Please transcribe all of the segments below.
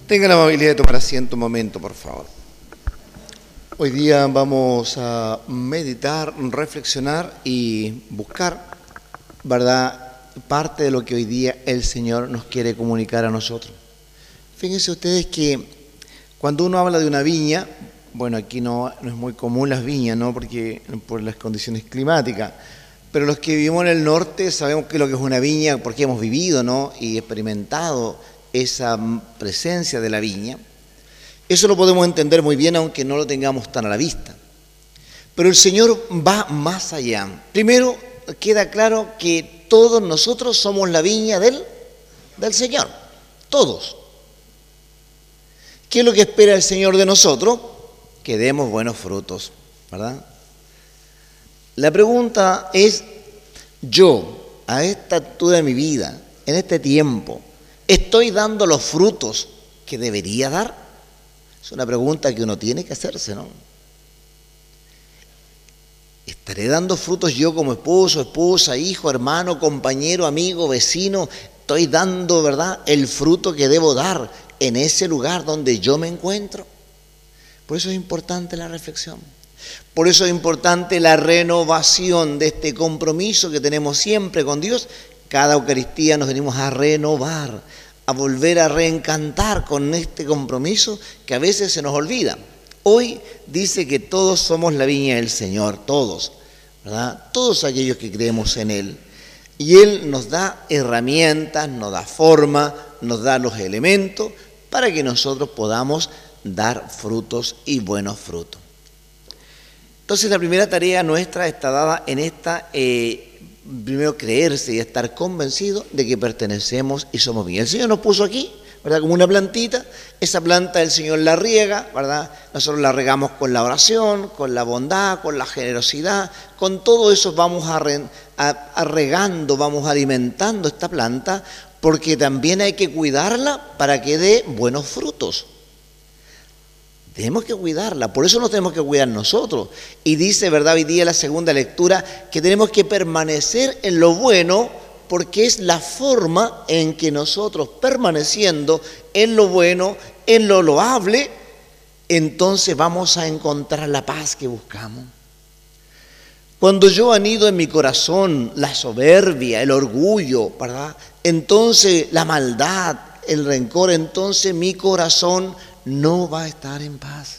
Tenga la amabilidad de tomar asiento un momento, por favor. Hoy día vamos a meditar, reflexionar y buscar, ¿verdad?, parte de lo que hoy día el Señor nos quiere comunicar a nosotros. Fíjense ustedes que cuando uno habla de una viña, bueno, aquí no es muy común las viñas, ¿no?, porque por las condiciones climáticas, pero los que vivimos en el norte sabemos qué es lo que es una viña porque hemos vivido, ¿no?, y experimentado esa presencia de la viña. Eso lo podemos entender muy bien aunque no lo tengamos tan a la vista. Pero el Señor va más allá. Primero, queda claro que todos nosotros somos la viña del Señor. Todos. ¿Qué es lo que espera el Señor de nosotros? Que demos buenos frutos, ¿verdad? La pregunta es, yo, a esta altura de mi vida, en este tiempo, ¿estoy dando los frutos que debería dar? Es una pregunta que uno tiene que hacerse, ¿no? ¿Estaré dando frutos yo como esposo, esposa, hijo, hermano, compañero, amigo, vecino? ¿Estoy dando, verdad, el fruto que debo dar en ese lugar donde yo me encuentro? Por eso es importante la reflexión. Por eso es importante la renovación de este compromiso que tenemos siempre con Dios. Cada Eucaristía nos venimos a renovar, a volver a reencantar con este compromiso que a veces se nos olvida. Hoy dice que todos somos la viña del Señor, todos, ¿verdad? Todos aquellos que creemos en Él. Y Él nos da herramientas, nos da forma, nos da los elementos para que nosotros podamos dar frutos y buenos frutos. Entonces la primera tarea nuestra está dada en esta, primero creerse y estar convencido de que pertenecemos y somos bien. El Señor nos puso aquí, ¿verdad?, como una plantita. Esa planta el Señor la riega, ¿verdad? Nosotros la regamos con la oración, con la bondad, con la generosidad. Con todo eso vamos regando, vamos alimentando esta planta, porque también hay que cuidarla para que dé buenos frutos. Tenemos que cuidarla, por eso nos tenemos que cuidar nosotros. Y dice, ¿verdad?, hoy día la segunda lectura, que tenemos que permanecer en lo bueno, porque es la forma en que nosotros, permaneciendo en lo bueno, en lo loable, entonces vamos a encontrar la paz que buscamos. Cuando yo anido en mi corazón la soberbia, el orgullo, ¿verdad?, entonces la maldad, el rencor, entonces mi corazón no va a estar en paz.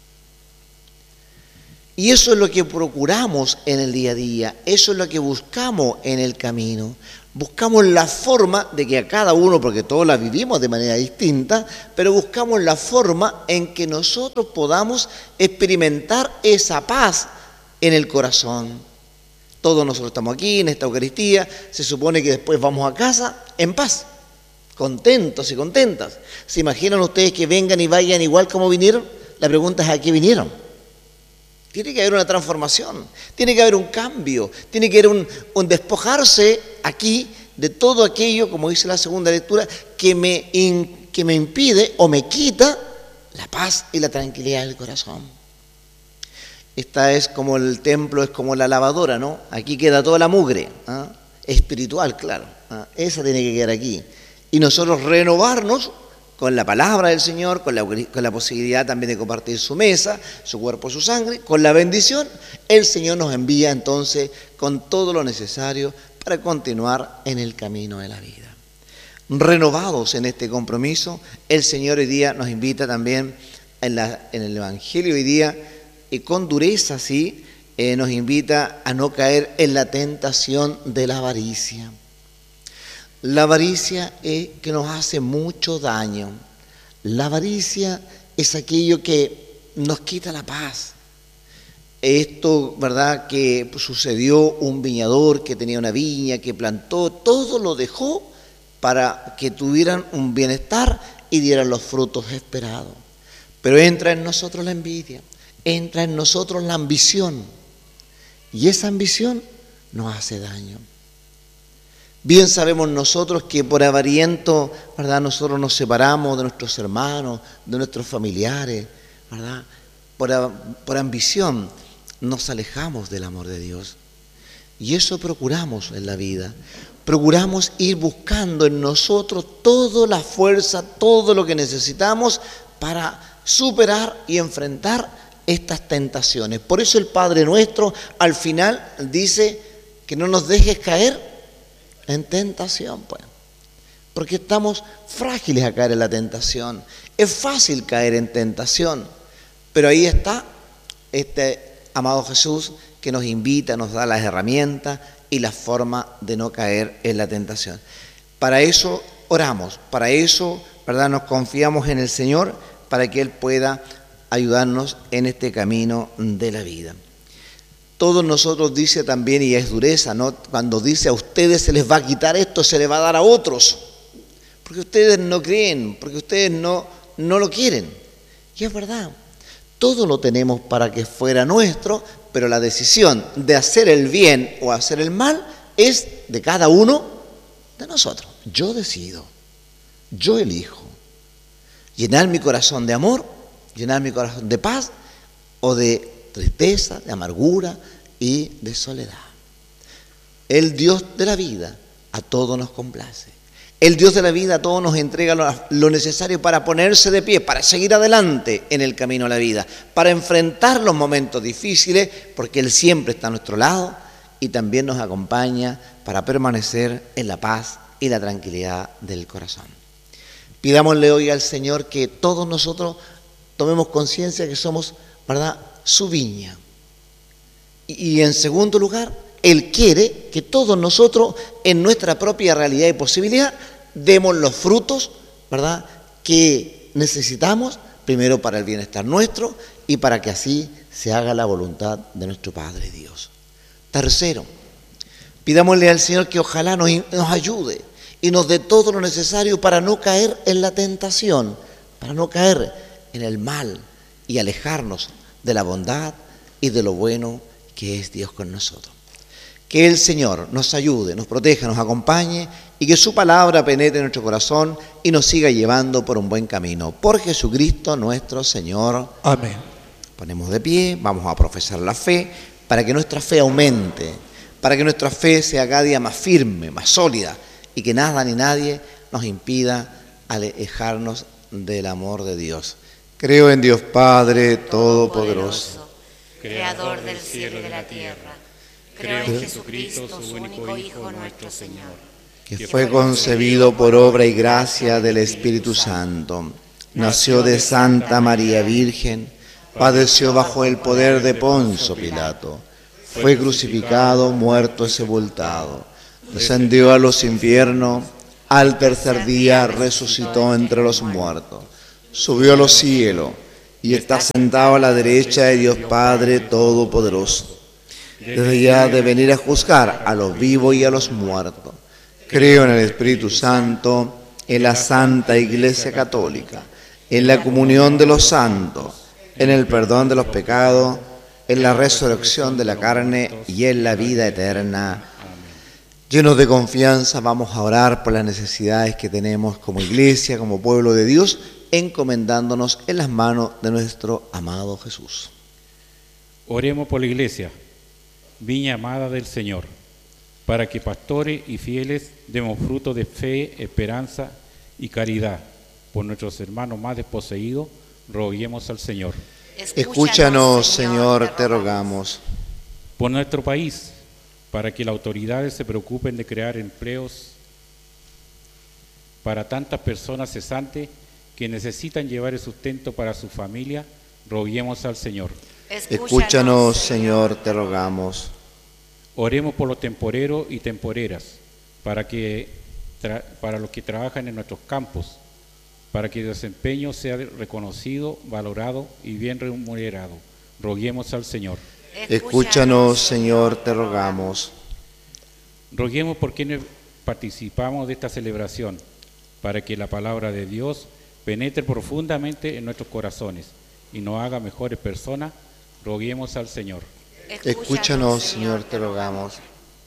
Y eso es lo que procuramos en el día a día, eso es lo que buscamos en el camino. Buscamos la forma de que a cada uno, porque todos la vivimos de manera distinta, pero buscamos la forma en que nosotros podamos experimentar esa paz en el corazón. Todos nosotros estamos aquí en esta Eucaristía, se supone que después vamos a casa en paz, contentos y contentas. ¿Se imaginan ustedes que vengan y vayan igual como vinieron? La pregunta es, ¿a qué vinieron? Tiene que haber una transformación, tiene que haber un cambio, tiene que haber un despojarse aquí de todo aquello, como dice la segunda lectura, que me impide o me quita la paz y la tranquilidad del corazón. Esta es como el templo, es como la lavadora, ¿no? Aquí queda toda la mugre, ¿ah?, espiritual, claro, ¿ah? Esa tiene que quedar aquí. Y nosotros renovarnos con la palabra del Señor, con la posibilidad también de compartir su mesa, su cuerpo, su sangre, con la bendición, el Señor nos envía entonces con todo lo necesario para continuar en el camino de la vida. Renovados en este compromiso, el Señor hoy día nos invita también en el Evangelio hoy día, y con dureza, sí, nos invita a no caer en la tentación de la avaricia. La avaricia es que nos hace mucho daño. La avaricia es aquello que nos quita la paz. Esto, ¿verdad?, que sucedió, un viñador que tenía una viña, que plantó, todo lo dejó para que tuvieran un bienestar y dieran los frutos esperados. Pero entra en nosotros la envidia, entra en nosotros la ambición, y esa ambición nos hace daño. Bien sabemos nosotros que por avariento, ¿verdad?, nosotros nos separamos de nuestros hermanos, de nuestros familiares, ¿verdad? Por ambición nos alejamos del amor de Dios. Y eso procuramos en la vida. procuramos ir buscando en nosotros toda la fuerza, todo lo que necesitamos para superar y enfrentar estas tentaciones. Por eso el Padre Nuestro al final dice que no nos dejes caer en tentación, pues. Porque estamos frágiles a caer en la tentación. Es fácil caer en tentación, pero ahí está este amado Jesús que nos invita, nos da las herramientas y la forma de no caer en la tentación. Para eso oramos, para eso, ¿verdad?, nos confiamos en el Señor para que Él pueda ayudarnos en este camino de la vida. Todos nosotros dice también, y es dureza, ¿no?, cuando dice a ustedes se les va a quitar esto, se les va a dar a otros, porque ustedes no creen, porque ustedes no lo quieren. Y es verdad, todo lo tenemos para que fuera nuestro, pero la decisión de hacer el bien o hacer el mal es de cada uno de nosotros. Yo decido, yo elijo llenar mi corazón de amor, llenar mi corazón de paz o de tristeza, de amargura y de soledad. El Dios de la vida a todos nos complace. El Dios de la vida a todos nos entrega lo necesario para ponerse de pie, para seguir adelante en el camino a la vida, para enfrentar los momentos difíciles, porque Él siempre está a nuestro lado y también nos acompaña para permanecer en la paz y la tranquilidad del corazón. Pidámosle hoy al Señor que todos nosotros tomemos conciencia que somos, ¿verdad?, su viña. Y en segundo lugar, Él quiere que todos nosotros, en nuestra propia realidad y posibilidad, demos los frutos, ¿verdad?, que necesitamos, primero para el bienestar nuestro y para que así se haga la voluntad de nuestro Padre Dios. Tercero, pidámosle al Señor que ojalá nos ayude y nos dé todo lo necesario para no caer en la tentación, para no caer en el mal y alejarnos de la bondad y de lo bueno que es Dios con nosotros. Que el Señor nos ayude, nos proteja, nos acompañe y que su palabra penetre en nuestro corazón y nos siga llevando por un buen camino. Por Jesucristo nuestro Señor. Amén. Ponemos de pie, vamos a profesar la fe para que nuestra fe aumente, para que nuestra fe sea cada día más firme, más sólida y que nada ni nadie nos impida alejarnos del amor de Dios. Creo en Dios Padre Todopoderoso, Creador del cielo y de la tierra. Creo en Jesucristo, su único Hijo, nuestro Señor, que fue concebido por obra y gracia del Espíritu Santo. Nació de Santa María Virgen, padeció bajo el poder de Poncio Pilato, fue crucificado, muerto y sepultado, descendió a los infiernos, al tercer día resucitó entre los muertos, subió a los cielos y está sentado a la derecha de Dios Padre Todopoderoso. Desde allá de venir a juzgar a los vivos y a los muertos. Creo en el Espíritu Santo, en la Santa Iglesia Católica, en la comunión de los santos, en el perdón de los pecados, en la resurrección de la carne y en la vida eterna. Llenos de confianza vamos a orar por las necesidades que tenemos como iglesia, como pueblo de Dios, encomendándonos en las manos de nuestro amado Jesús. Oremos por la iglesia, viña amada del Señor, para que pastores y fieles demos fruto de fe, esperanza y caridad. Por nuestros hermanos más desposeídos, roguemos al Señor. Escúchanos, Señor, te rogamos. Por nuestro país, para que las autoridades se preocupen de crear empleos para tantas personas cesantes que necesitan llevar el sustento para su familia, roguemos al Señor. Escúchanos, Señor, te rogamos. Oremos por los temporeros y temporeras, para los que trabajan en nuestros campos, para que el desempeño sea reconocido, valorado y bien remunerado. Roguemos al Señor. Escúchanos, Señor, te rogamos. Roguemos por quienes participamos de esta celebración, para que la palabra de Dios penetre profundamente en nuestros corazones y nos haga mejores personas. Roguemos al Señor. Escúchanos, Señor, te rogamos.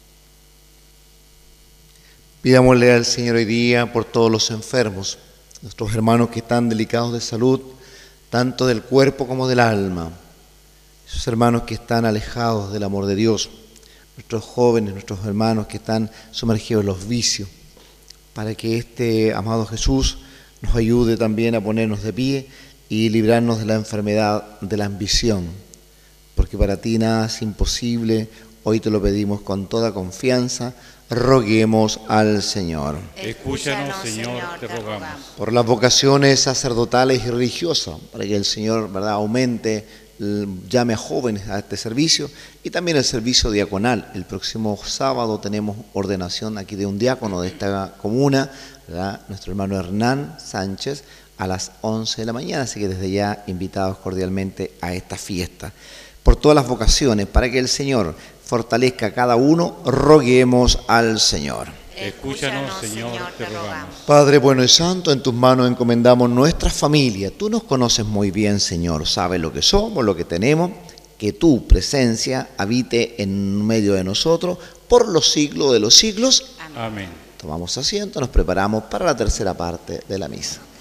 Pidámosle al Señor hoy día por todos los enfermos, nuestros hermanos que están delicados de salud, tanto del cuerpo como del alma, esos hermanos que están alejados del amor de Dios. nuestros jóvenes, nuestros hermanos que están sumergidos en los vicios, para que este amado Jesús nos ayude también a ponernos de pie y librarnos de la enfermedad de la ambición, porque para ti nada es imposible. Hoy te lo pedimos con toda confianza. Roguemos al Señor. Escúchanos, Señor, te rogamos. Por las vocaciones sacerdotales y religiosas, para que el Señor, ¿verdad?, aumente, llame a jóvenes a este servicio, y también el servicio diaconal. El próximo sábado tenemos ordenación aquí de un diácono de esta comuna, ¿verdad?, nuestro hermano Hernán Sánchez, a las 11 de la mañana, así que desde ya invitados cordialmente a esta fiesta. Por todas las vocaciones, para que el Señor fortalezca a cada uno, roguemos al Señor. Escúchanos, Señor, te rogamos. Padre bueno y santo, en tus manos encomendamos nuestra familia. Tú nos conoces muy bien, Señor, sabes lo que somos, lo que tenemos, que tu presencia habite en medio de nosotros por los siglos de los siglos. Amén. Tomamos asiento, nos preparamos para la tercera parte de la misa.